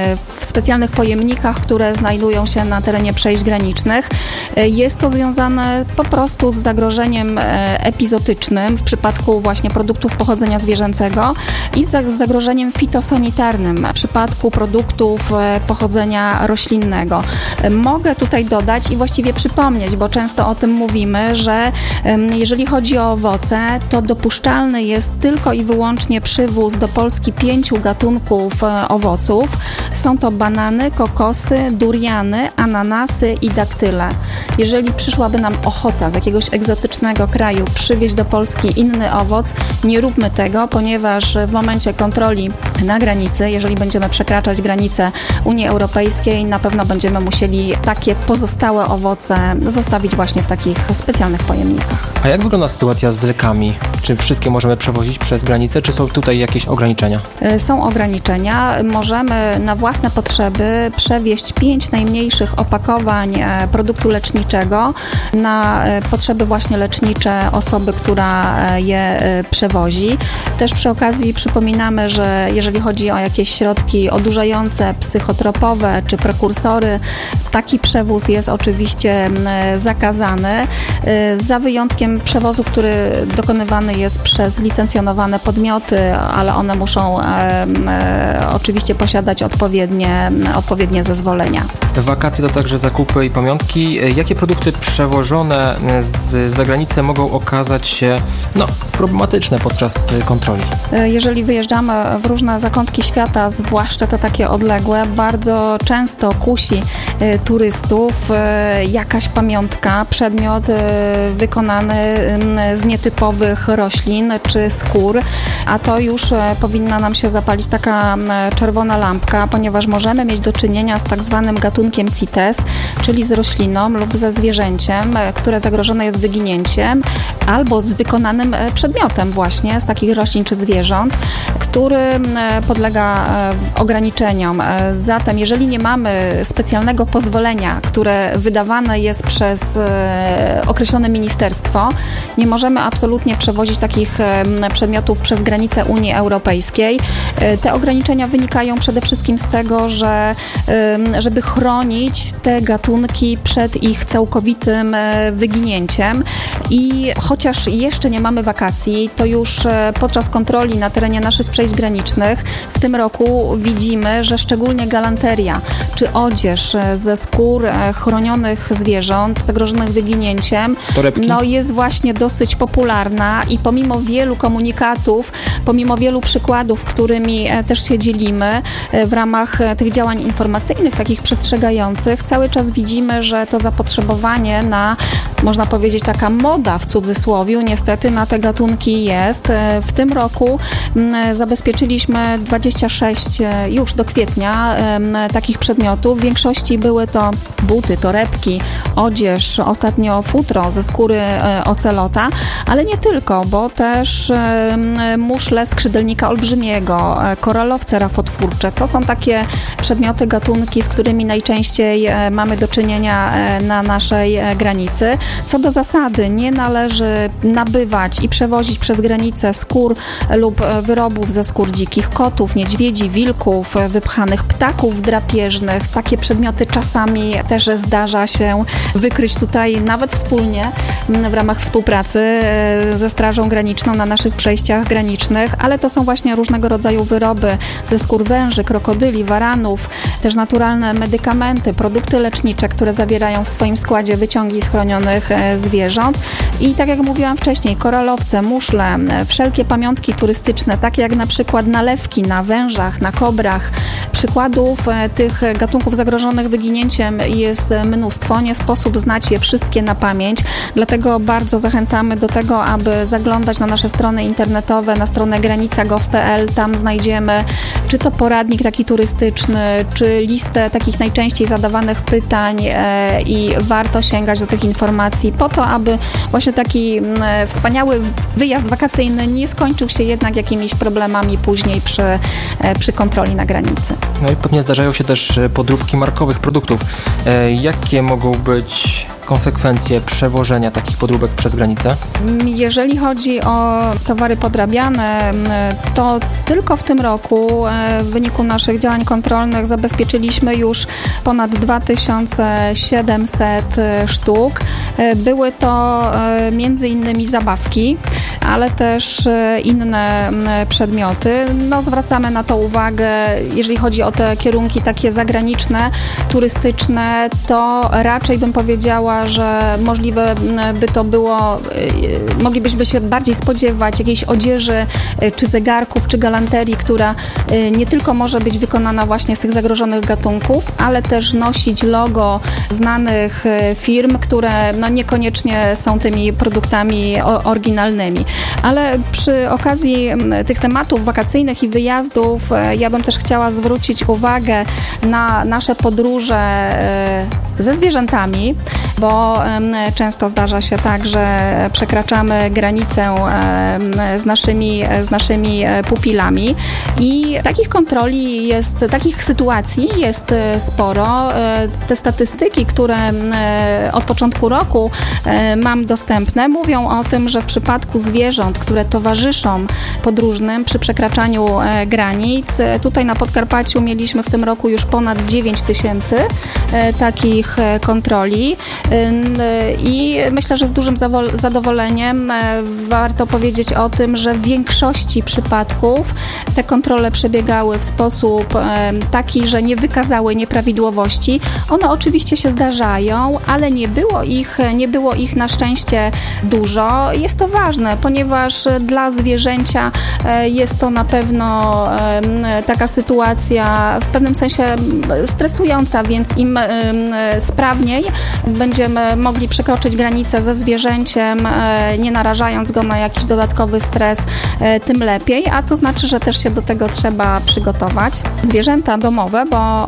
w specjalnych pojemnikach, które znajdują się na terenie przejść granicznych. Jest to związane po prostu z zagrożeniem epizotycznym w przypadku właśnie produktów pochodzenia zwierzęcego i z zagrożeniem fitosanitarnym w przypadku produktów pochodzenia roślinnego. Mogę tutaj dodać i właściwie przypomnieć, bo często o tym mówimy, że jeżeli chodzi o owoce, to dopuszczalny jest tylko i wyłącznie przywóz do Polski 5 gatunków owoców. Są to banany, kokosy, duriany, ananasy i daktyle. Jeżeli przyszłaby nam ochota z jakiegoś egzotycznego kraju przywieźć do Polski inny owoc, nie róbmy tego, ponieważ w momencie kontroli na granicy, jeżeli będziemy przekraczać granicę Unii Europejskiej, na pewno będziemy musieli takie pozostałe owoce zostawić właśnie w takich specjalnych pojemnikach. A jak wygląda sytuacja z lekami? Czy wszystkie możemy przewozić przez granicę, czy są tutaj jakieś ograniczenia? Są ograniczenia. Możemy na własne potrzeby przewieźć 5 najmniejszych opakowań produktu leczniczego na potrzeby właśnie lecznicze osoby, która je przewozi. Też przy okazji przypominamy, że jeżeli chodzi o jakieś środki odurzające, psychotropowe czy prekursory, taki przewóz jest oczywiście zakazany, za wyjątkiem przewozu, który dokonywany jest przez licencjonowane podmioty, ale one muszą oczywiście posiadać odpowiednie zezwolenia. Wakacje to także zakupy i pamiątki. Jakie produkty przewożone z zagranicy mogą okazać się problematyczne podczas kontroli? Jeżeli wyjeżdżamy w różne zakątki świata, zwłaszcza te takie odległe, bardzo często kusi turystów jakaś pamiątka, przedmiot wykonany z nietypowych roślin czy skór, a to już powinna nam się zapalić taka czerwona lampka, ponieważ możemy mieć do czynienia z tak zwanym gatunkiem gatunkiem CITES, czyli z rośliną lub ze zwierzęciem, które zagrożone jest wyginięciem, albo z wykonanym przedmiotem właśnie z takich roślin czy zwierząt, który podlega ograniczeniom. Zatem, jeżeli nie mamy specjalnego pozwolenia, które wydawane jest przez określone ministerstwo, nie możemy absolutnie przewozić takich przedmiotów przez granicę Unii Europejskiej. Te ograniczenia wynikają przede wszystkim z tego, że żeby chronić te gatunki przed ich całkowitym wyginięciem i chociaż jeszcze nie mamy wakacji, to już podczas kontroli na terenie naszych przejść granicznych w tym roku widzimy, że szczególnie galanteria czy odzież ze skór chronionych zwierząt zagrożonych wyginięciem jest właśnie dosyć popularna i pomimo wielu komunikatów, pomimo wielu przykładów, którymi też się dzielimy w ramach tych działań informacyjnych, takich przestrzegających, cały czas widzimy, że to zapotrzebowanie na, można powiedzieć, taka moda w cudzysłowie, niestety na te gatunki jest. W tym roku zabezpieczyliśmy 26 już do kwietnia takich przedmiotów. W większości były to buty, torebki, odzież, ostatnio futro ze skóry ocelota, ale nie tylko, bo też muszle skrzydelnika olbrzymiego, koralowce rafotwórcze. To są takie przedmioty, gatunki, z którymi najczęściej mamy do czynienia na naszej granicy. Co do zasady, nie należy nabywać i przewozić przez granicę skór lub wyrobów ze skór dzikich kotów, niedźwiedzi, wilków, wypchanych ptaków drapieżnych. Takie przedmioty czasami też zdarza się wykryć tutaj nawet wspólnie w ramach współpracy ze Strażą Graniczną na naszych przejściach granicznych, ale to są właśnie różnego rodzaju wyroby ze skór węży, krokodyli, waranów, też naturalne medykamenty, produkty lecznicze, które zawierają w swoim składzie wyciągi z chronionych zwierząt i tak jak mówiłam wcześniej, koralowce, muszle, wszelkie pamiątki turystyczne, takie jak na przykład nalewki na wężach, na kobrach. Przykładów tych gatunków zagrożonych wyginięciem jest mnóstwo, nie sposób znać je wszystkie na pamięć, dlatego bardzo zachęcamy do tego, aby zaglądać na nasze strony internetowe, na stronę granica.gov.pl, tam znajdziemy czy to poradnik taki turystyczny, czy listę takich najczęściej zadawanych pytań i warto sięgać do tych informacji po to, aby właśnie taki wspaniały wyjazd wakacyjny nie skończył się jednak jakimiś problemami później przy kontroli na granicy. No i pewnie zdarzają się też podróbki markowych produktów. Jakie mogą być konsekwencje przewożenia takich podróbek przez granicę? Jeżeli chodzi o towary podrabiane, to tylko w tym roku w wyniku naszych działań kontrolnych zabezpieczyliśmy już ponad 2700 sztuk. Były to między innymi zabawki, ale też inne przedmioty. No, zwracamy na to uwagę, jeżeli chodzi o te kierunki takie zagraniczne, turystyczne, to raczej bym powiedziała, że możliwe by to było, moglibyśmy się bardziej spodziewać jakiejś odzieży, czy zegarków, czy galanterii, która nie tylko może być wykonana właśnie z tych zagrożonych gatunków, ale też nosić logo znanych firm, które no niekoniecznie są tymi produktami oryginalnymi. Ale przy okazji tych tematów wakacyjnych i wyjazdów ja bym też chciała zwrócić uwagę na nasze podróże ze zwierzętami, bo często zdarza się tak, że przekraczamy granicę z naszymi pupilami i takich kontroli jest, takich sytuacji jest sporo. Te statystyki, które od początku roku mam dostępne, mówią o tym, że w przypadku zwierząt, które towarzyszą podróżnym przy przekraczaniu granic, tutaj na Podkarpaciu mieliśmy w tym roku już ponad 9000 takich kontroli i myślę, że z dużym zadowoleniem warto powiedzieć o tym, że w większości przypadków te kontrole przebiegały w sposób taki, że nie wykazały nieprawidłowości. One oczywiście się zdarzają, ale nie było ich na szczęście dużo. Jest to ważne, ponieważ dla zwierzęcia jest to na pewno taka sytuacja w pewnym sensie stresująca, więc im sprawniej będziemy mogli przekroczyć granicę ze zwierzęciem, nie narażając go na jakiś dodatkowy stres, tym lepiej, a to znaczy, że też się do tego trzeba przygotować. Zwierzęta domowe, bo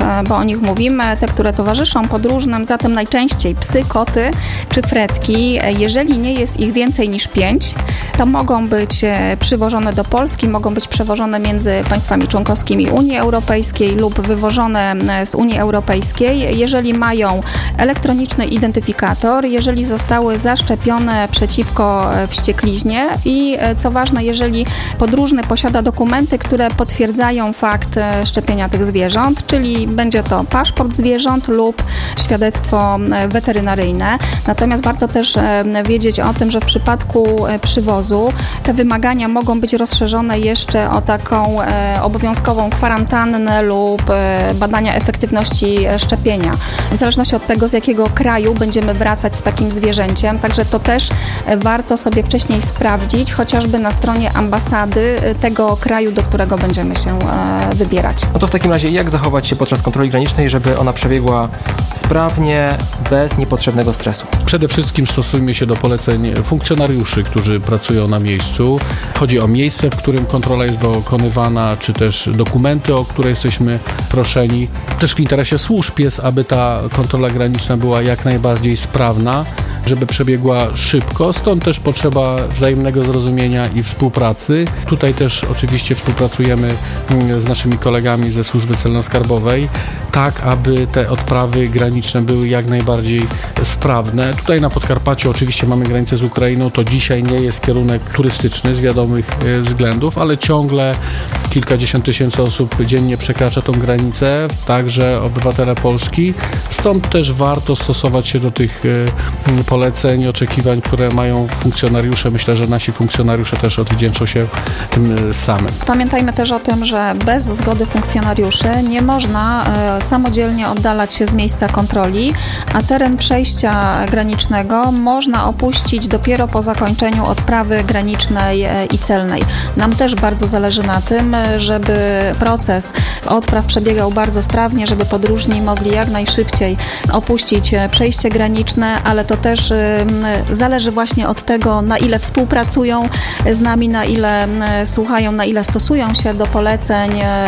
o nich mówimy, te, które towarzyszą podróżnym, zatem najczęściej psy, koty czy fretki, jeżeli nie jest ich więcej niż 5, to mogą być przywożone do Polski, mogą być przewożone między państwami członkowskimi Unii Europejskiej lub wywożone z Unii Europejskiej, jeżeli mają elektroniczny identyfikator, jeżeli zostały zaszczepione przeciwko wściekliźnie i co ważne, jeżeli podróżny posiada dokumenty, które potwierdzają fakt szczepienia tych zwierząt, czyli będzie to paszport zwierząt lub świadectwo weterynaryjne. Natomiast warto też wiedzieć o tym, że w przypadku przywozu te wymagania mogą być rozszerzone jeszcze o taką obowiązkową kwarantannę lub badania efektywności szczepienia. W zależności od tego, z jakiego kraju będziemy wracać z takim zwierzęciem, także to też warto sobie wcześniej sprawdzić, chociażby na stronie ambasady tego kraju, do którego będziemy się wybierać. No to w takim razie jak zachować się podczas kontroli granicznej, żeby ona przebiegła sprawnie, bez niepotrzebnego stresu? Przede wszystkim stosujmy się do poleceń funkcjonariuszy, którzy pracują na miejscu. Chodzi o miejsce, w którym kontrola jest dokonywana, czy też dokumenty, o które jesteśmy proszeni. Też w interesie służb jest, aby ta kontrola graniczna była jak najbardziej sprawna, żeby przebiegła szybko, stąd też potrzeba wzajemnego zrozumienia i współpracy. Tutaj też oczywiście współpracujemy z naszymi kolegami ze Służby Celno-Skarbowej, tak aby te odprawy graniczne były jak najbardziej sprawne. Tutaj na Podkarpaciu oczywiście mamy granicę z Ukrainą, to dzisiaj nie jest kierunek turystyczny z wiadomych względów, ale ciągle kilkadziesiąt tysięcy osób dziennie przekracza tą granicę, także obywatele Polski. Stąd też warto stosować się do tych poleceń, oczekiwań, które mają funkcjonariusze. Myślę, że nasi funkcjonariusze też odwdzięczą się tym samym. Pamiętajmy też o tym, że bez zgody funkcjonariuszy nie można samodzielnie oddalać się z miejsca kontroli, a teren przejścia granicznego można opuścić dopiero po zakończeniu odprawy granicznej i celnej. Nam też bardzo zależy na tym, żeby proces odpraw przebiegał bardzo sprawnie, żeby podróżni mogli jak najszybciej opuścić przejście graniczne, ale to też zależy właśnie od tego, na ile współpracują z nami, na ile słuchają, na ile stosują się do poleceń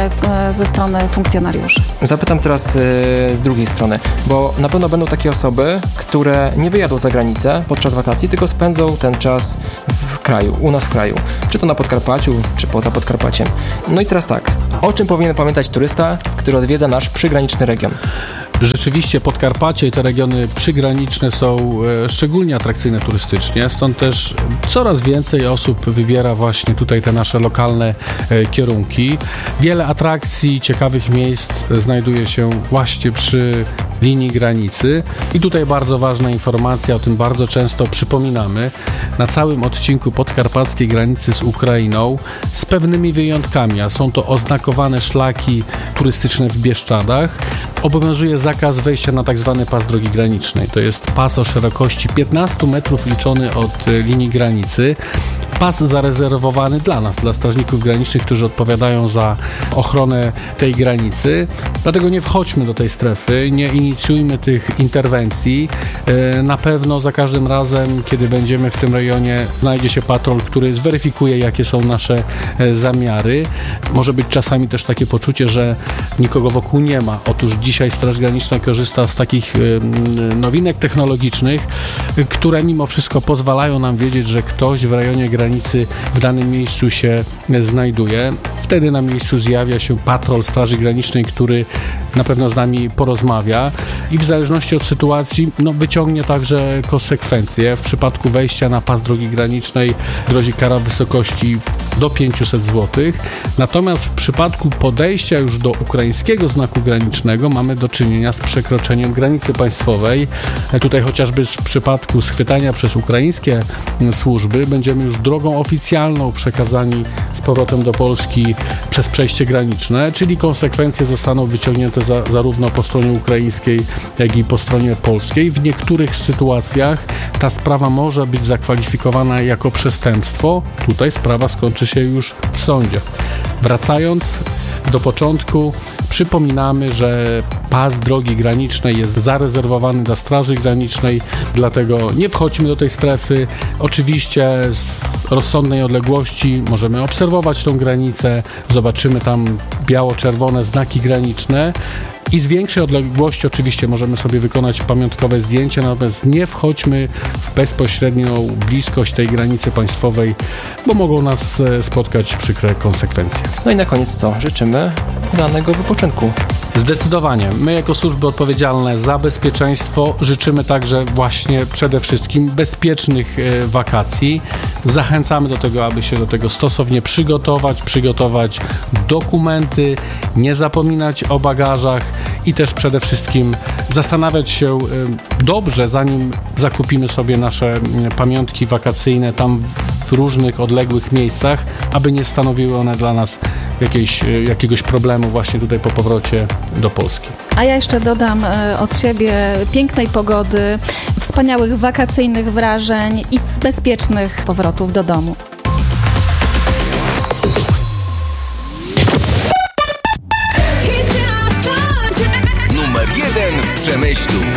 ze strony funkcjonariuszy. Zapytam teraz z drugiej strony, bo na pewno będą takie osoby, które nie wyjadą za granicę podczas wakacji, tylko spędzą ten czas w kraju, u nas w kraju. Czy to na Podkarpaciu, czy poza Podkarpaciem. No i teraz tak, o czym powinien pamiętać turysta, który odwiedza nasz przygraniczny region? Rzeczywiście Podkarpacie i te regiony przygraniczne są szczególnie atrakcyjne turystycznie, stąd też coraz więcej osób wybiera właśnie tutaj te nasze lokalne kierunki. Wiele atrakcji, ciekawych miejsc znajduje się właśnie przy linii granicy i tutaj bardzo ważna informacja, o tym bardzo często przypominamy, na całym odcinku podkarpackiej granicy z Ukrainą z pewnymi wyjątkami, a są to oznakowane szlaki turystyczne w Bieszczadach, obowiązuje zakaz wejścia na tak zwany pas drogi granicznej. To jest pas o szerokości 15 metrów liczony od linii granicy. Pas zarezerwowany dla nas, dla strażników granicznych, którzy odpowiadają za ochronę tej granicy. Dlatego nie wchodźmy do tej strefy, nie inicjujmy tych interwencji. Na pewno za każdym razem, kiedy będziemy w tym rejonie, znajdzie się patrol, który zweryfikuje, jakie są nasze zamiary. Może być czasami też takie poczucie, że nikogo wokół nie ma. Otóż dzisiaj Straż Graniczna korzysta z takich nowinek technologicznych, które mimo wszystko pozwalają nam wiedzieć, że ktoś w rejonie granicy w danym miejscu się znajduje. Wtedy na miejscu zjawia się patrol Straży Granicznej, który na pewno z nami porozmawia i w zależności od sytuacji wyciągnie także konsekwencje. W przypadku wejścia na pas drogi granicznej grozi kara w wysokości do 500 zł. Natomiast w przypadku podejścia już do ukraińskiego znaku granicznego mamy do czynienia z przekroczeniem granicy państwowej. Tutaj chociażby w przypadku schwytania przez ukraińskie służby będziemy już drogą oficjalną przekazani z powrotem do Polski przez przejście graniczne, czyli konsekwencje zostaną wyciągnięte zarówno po stronie ukraińskiej, jak i po stronie polskiej. W niektórych sytuacjach ta sprawa może być zakwalifikowana jako przestępstwo. Tutaj sprawa skończy się już w sądzie. Wracając, do początku. Przypominamy, że pas drogi granicznej jest zarezerwowany dla Straży Granicznej, dlatego nie wchodźmy do tej strefy. Oczywiście z rozsądnej odległości możemy obserwować tą granicę, zobaczymy tam biało-czerwone znaki graniczne i z większej odległości oczywiście możemy sobie wykonać pamiątkowe zdjęcia, natomiast nie wchodźmy w bezpośrednią bliskość tej granicy państwowej, bo mogą nas spotkać przykre konsekwencje. No i na koniec co? Życzymy udanego wypoczynku. Zdecydowanie. My jako służby odpowiedzialne za bezpieczeństwo życzymy także właśnie przede wszystkim bezpiecznych wakacji. Zachęcamy do tego, aby się do tego stosownie przygotować dokumenty, nie zapominać o bagażach i też przede wszystkim zastanawiać się dobrze, zanim zakupimy sobie nasze pamiątki wakacyjne tam w różnych odległych miejscach, aby nie stanowiły one dla nas jakiegoś problemu właśnie tutaj po powrocie do Polski. A ja jeszcze dodam od siebie pięknej pogody, wspaniałych wakacyjnych wrażeń i bezpiecznych powrotów do domu. Numer 1 w Przemyślu.